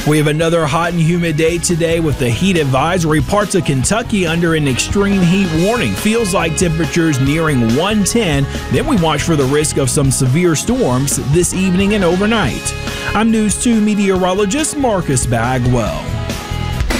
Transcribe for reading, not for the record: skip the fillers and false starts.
We have another hot and humid day today with the heat advisory. Parts of Kentucky under an extreme heat warning. Feels like temperatures nearing 110. Then we watch for the risk of some severe storms this evening and overnight. I'm News 2 meteorologist Marcus Bagwell.